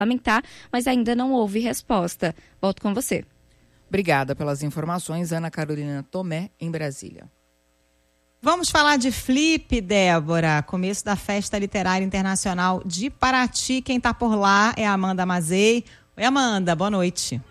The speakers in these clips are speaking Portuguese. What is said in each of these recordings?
parlamentar, mas ainda não houve resposta. Volto com você. Obrigada pelas informações, Ana Carolina Tomé, em Brasília. Vamos falar de Flip, Débora. Começo da Festa Literária Internacional de Paraty. Quem está por lá é a Amanda Mazei. Oi, Amanda, boa noite.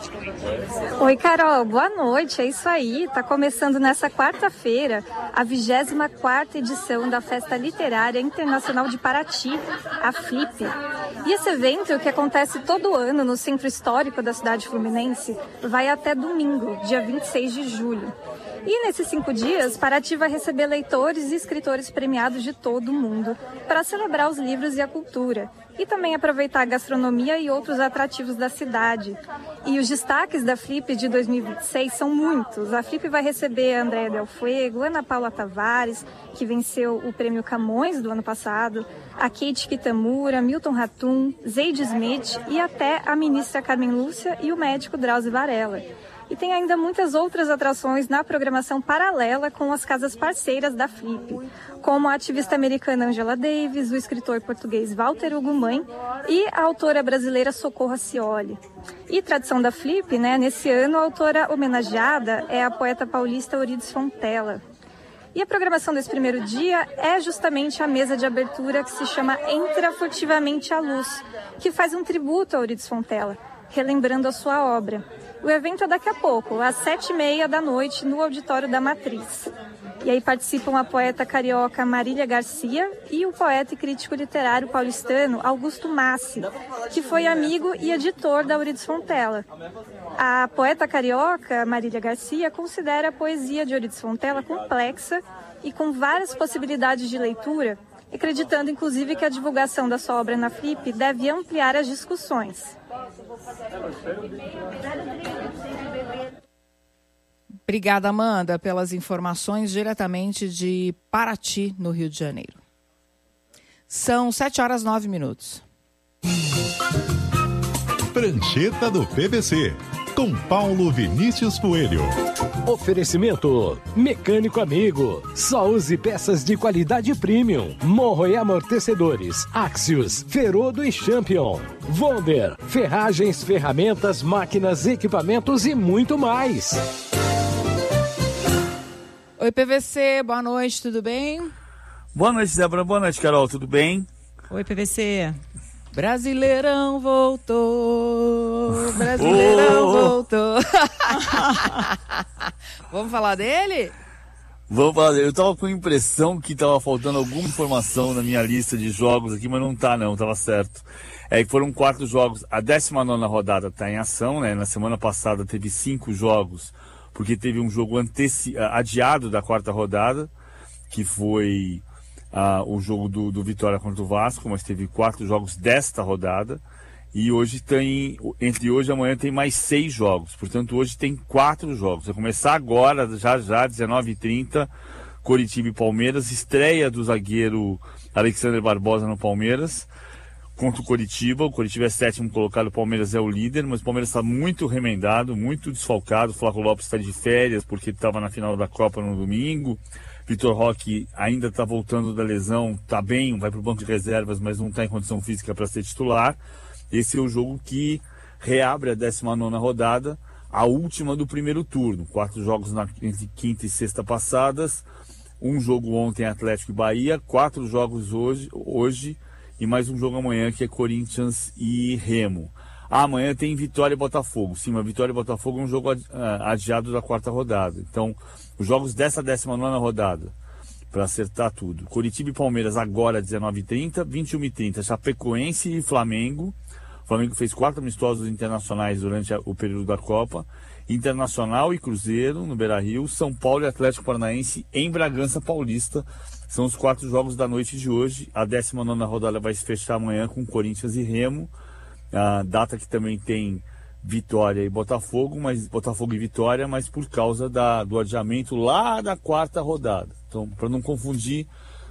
Oi, Carol, boa noite, é isso aí, tá começando nessa quarta-feira a 24ª edição da Festa Literária Internacional de Paraty, a Flip. E esse evento, que acontece todo ano no Centro Histórico da cidade fluminense, vai até domingo, dia 26 de julho. E nesses 5 dias, Paraty vai receber leitores e escritores premiados de todo o mundo para celebrar os livros e a cultura. E também aproveitar a gastronomia e outros atrativos da cidade. E os destaques da Flip de 2026 são muitos. A Flip vai receber a Andréa Del Fuego, Ana Paula Tavares, que venceu o prêmio Camões do ano passado, a Kate Kitamura, Milton Ratum, Zeide Smith e até a ministra Carmen Lúcia e o médico Drauzio Varela. E tem ainda muitas outras atrações na programação paralela com as casas parceiras da Flip, como a ativista americana Angela Davis, o escritor português Walter Hugo Mãe e a autora brasileira Socorro Acioli. E tradição da Flip, nesse ano a autora homenageada é a poeta paulista Euridice Fontela. E a programação desse primeiro dia é justamente a mesa de abertura que se chama Entra Furtivamente à Luz, que faz um tributo a Euridice Fontela, relembrando a sua obra. O evento é daqui a pouco, às 19h30 no auditório da Matriz. E aí participam a poeta carioca Marília Garcia e o poeta e crítico literário paulistano Augusto Massi, que foi amigo e editor da Euridice Fontela. A poeta carioca Marília Garcia considera a poesia de Euridice Fontela complexa e com várias possibilidades de leitura, acreditando inclusive que a divulgação da sua obra na Flip deve ampliar as discussões. Obrigada, Amanda, pelas informações diretamente de Paraty, no Rio de Janeiro. São 7h09. Prancheta do PVC, com Paulo Vinícius Coelho. Oferecimento Mecânico Amigo. Só use peças de qualidade premium. Morro e amortecedores. Axios, Ferodo e Champion. Wonder, ferragens, ferramentas, máquinas, equipamentos e muito mais. Oi, PVC, boa noite, tudo bem? Boa noite, Débora. Boa noite, Carol, tudo bem? Oi, PVC. Brasileirão voltou, Brasileirão voltou. Vamos falar dele? Vamos falar dele. Eu tava com a impressão que tava faltando alguma informação na minha lista de jogos aqui, mas não tá não, tava certo. É que foram 4 jogos, a 19ª rodada tá em ação, né? Na semana passada teve 5 jogos, porque teve um jogo adiado da 4ª rodada, que foi o jogo do Vitória contra o Vasco, mas teve 4 jogos desta rodada. E hoje entre hoje e amanhã tem mais 6 jogos. Portanto, hoje tem 4 jogos. Vai começar agora, já, 19h30, Coritiba e Palmeiras. Estreia do zagueiro Alexander Barbosa no Palmeiras contra o Coritiba. O Coritiba é 7º colocado, o Palmeiras é o líder, mas o Palmeiras está muito remendado, muito desfalcado. O Flávio Lopes está de férias porque estava na final da Copa no domingo. Vitor Roque ainda está voltando da lesão, está bem, vai para o banco de reservas, mas não está em condição física para ser titular. Esse é o jogo que reabre a 19ª rodada, a última do primeiro turno. 4 jogos entre quinta e sexta passadas, um jogo ontem Atlético e Bahia, 4 jogos hoje e mais um jogo amanhã que é Corinthians e Remo. Amanhã tem Vitória e Botafogo. Sim, mas Vitória e Botafogo é um jogo adiado da 4ª rodada. Então, os jogos dessa 19ª rodada, para acertar tudo. Coritiba e Palmeiras agora 19h30, 21h30, Chapecoense e Flamengo. O Flamengo fez 4 amistosos internacionais durante o período da Copa. Internacional e Cruzeiro no Beira-Rio, São Paulo e Atlético Paranaense em Bragança Paulista. São os 4 jogos da noite de hoje. A 19ª rodada vai se fechar amanhã com Corinthians e Remo. A data que também tem Vitória e Botafogo, Botafogo e Vitória, mas por causa do adiamento lá da 4ª rodada. Então, para não confundir,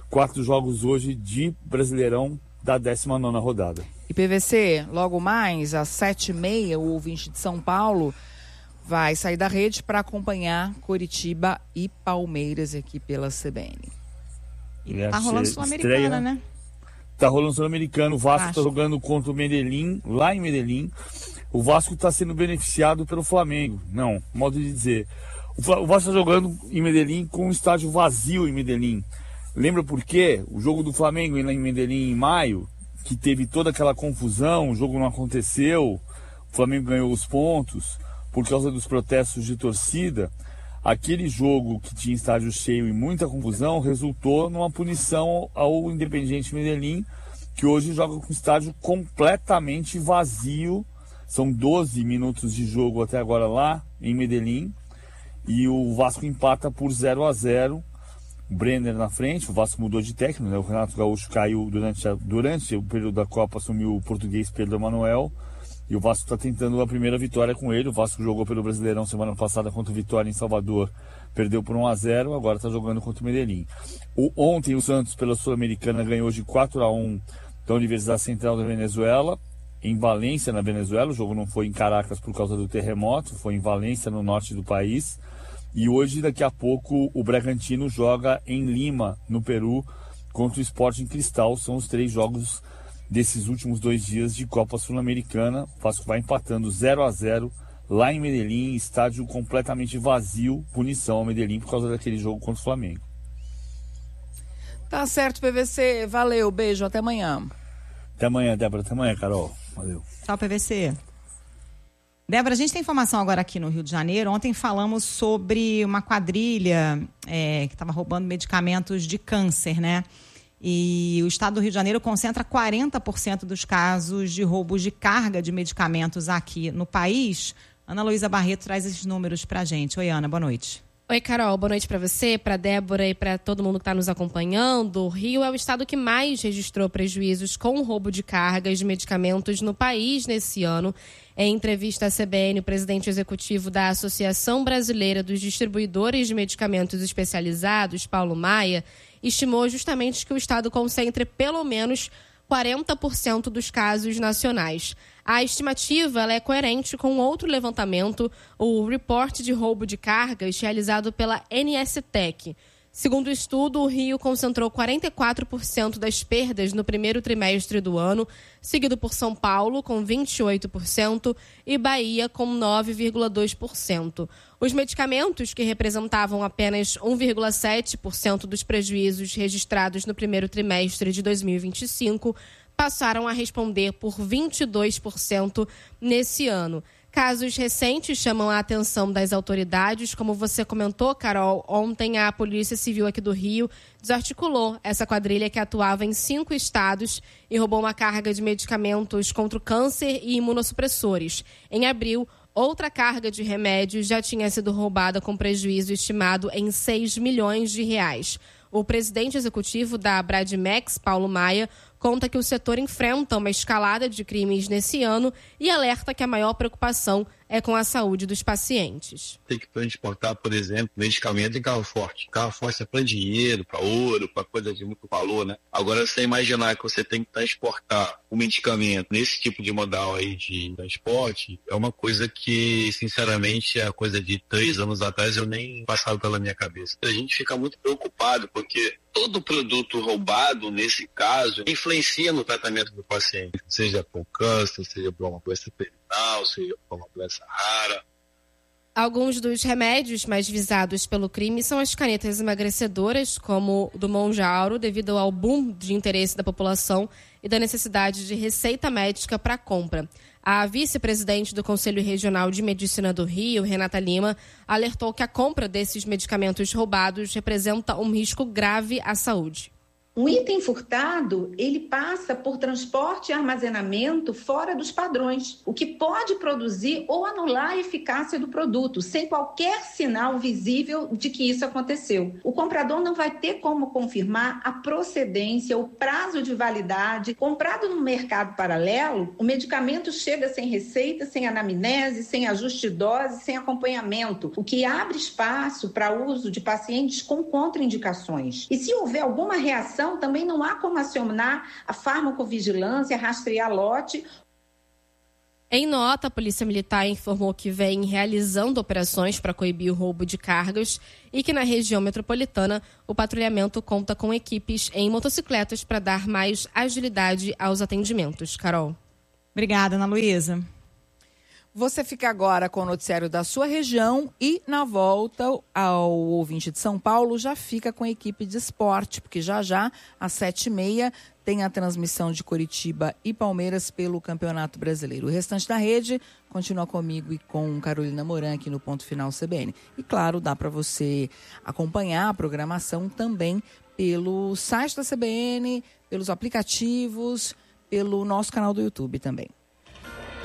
4 jogos hoje de Brasileirão da 19ª rodada. E PVC, logo mais, às 7h30, o ouvinte de São Paulo vai sair da rede para acompanhar Coritiba e Palmeiras aqui pela CBN. Tá rolando Sul-Americana, né? Tá rolando Sul-Americano, o Vasco tá jogando contra o Medellín, lá em Medellín. O Vasco tá sendo beneficiado pelo Flamengo. Não, modo de dizer. O Vasco tá jogando em Medellín com um estádio vazio em Medellín. Lembra por quê? O jogo do Flamengo em Medellín em maio, que teve toda aquela confusão, o jogo não aconteceu, o Flamengo ganhou os pontos por causa dos protestos de torcida. Aquele jogo que tinha estádio cheio e muita confusão resultou numa punição ao Independiente Medellín, que hoje joga com o estádio completamente vazio. São 12 minutos de jogo até agora lá em Medellín, e o Vasco empata por 0-0. O Brenner na frente, o Vasco mudou de técnico, né? O Renato Gaúcho caiu durante o período da Copa, assumiu o português Pedro Emanuel, e o Vasco está tentando a primeira vitória com ele. O Vasco jogou pelo Brasileirão semana passada contra o Vitória em Salvador, perdeu por 1-0, agora está jogando contra o Medellín. Ontem o Santos, pela Sul-Americana, ganhou de 4-1 da Universidade Central da Venezuela, em Valência, na Venezuela. O jogo não foi em Caracas por causa do terremoto, foi em Valência, no norte do país. E hoje, daqui a pouco, o Bragantino joga em Lima, no Peru, contra o Sporting Cristal. São os 3 jogos desses últimos 2 dias de Copa Sul-Americana. O Vasco vai empatando 0-0 lá em Medellín, estádio completamente vazio, punição ao Medellín por causa daquele jogo contra o Flamengo. Tá certo, PVC. Valeu, beijo, até amanhã. Até amanhã, Débora. Até amanhã, Carol. Valeu. Tchau, PVC. Débora, a gente tem informação agora aqui no Rio de Janeiro. Ontem falamos sobre uma quadrilha que estava roubando medicamentos de câncer, né? E o estado do Rio de Janeiro concentra 40% dos casos de roubos de carga de medicamentos aqui no país. Ana Luísa Barreto traz esses números pra gente. Oi, Ana, boa noite. Oi, Carol, boa noite para você, para Débora e para todo mundo que está nos acompanhando. O Rio é o estado que mais registrou prejuízos com roubo de cargas de medicamentos no país nesse ano. Em entrevista à CBN, o presidente executivo da Associação Brasileira dos Distribuidores de Medicamentos Especializados, Paulo Maia, estimou justamente que o estado concentre pelo menos 40% dos casos nacionais. A estimativa ela é coerente com outro levantamento, o reporte de roubo de cargas realizado pela NSTEC. Segundo o estudo, o Rio concentrou 44% das perdas no primeiro trimestre do ano, seguido por São Paulo, com 28%, e Bahia, com 9,2%. Os medicamentos, que representavam apenas 1,7% dos prejuízos registrados no primeiro trimestre de 2025, passaram a responder por 22% nesse ano. Casos recentes chamam a atenção das autoridades. Como você comentou, Carol, ontem a Polícia Civil aqui do Rio desarticulou essa quadrilha que atuava em 5 estados e roubou uma carga de medicamentos contra o câncer e imunossupressores. Em abril, outra carga de remédios já tinha sido roubada com prejuízo estimado em 6 milhões de reais. O presidente executivo da Bradmex, Paulo Maia, conta que o setor enfrenta uma escalada de crimes nesse ano e alerta que a maior preocupação é com a saúde dos pacientes. Tem que transportar, por exemplo, medicamento em carro forte. Carro forte é para dinheiro, para ouro, para coisa de muito valor, né? Agora, você imaginar que você tem que transportar o medicamento nesse tipo de modal aí de transporte, é uma coisa que, sinceramente, é coisa de 3 anos atrás eu nem passava pela minha cabeça. A gente fica muito preocupado, porque todo produto roubado, nesse caso, influencia no tratamento do paciente, seja por câncer, seja por uma doença terminal, seja por uma doença rara. Alguns dos remédios mais visados pelo crime são as canetas emagrecedoras, como o do Monjauro, devido ao boom de interesse da população e da necessidade de receita médica para compra. A vice-presidente do Conselho Regional de Medicina do Rio, Renata Lima, alertou que a compra desses medicamentos roubados representa um risco grave à saúde. Um item furtado, ele passa por transporte e armazenamento fora dos padrões, o que pode produzir ou anular a eficácia do produto, sem qualquer sinal visível de que isso aconteceu. O comprador não vai ter como confirmar a procedência, o prazo de validade. Comprado no mercado paralelo, o medicamento chega sem receita, sem anamnese, sem ajuste de dose, sem acompanhamento, o que abre espaço para uso de pacientes com contraindicações. E se houver alguma reação, também não há como acionar a farmacovigilância, rastrear lote Em nota, a Polícia Militar informou que vem realizando operações para coibir o roubo de cargas e que na região metropolitana o patrulhamento conta com equipes em motocicletas para dar mais agilidade aos atendimentos. Carol. Obrigada, Ana Luísa. Você fica agora com o noticiário da sua região e, na volta, ao ouvinte de São Paulo, já fica com a equipe de esporte, porque já, às 7h30, tem a transmissão de Coritiba e Palmeiras pelo Campeonato Brasileiro. O restante da rede continua comigo e com Carolina Moran aqui no Ponto Final CBN. E, claro, dá para você acompanhar a programação também pelo site da CBN, pelos aplicativos, pelo nosso canal do YouTube também.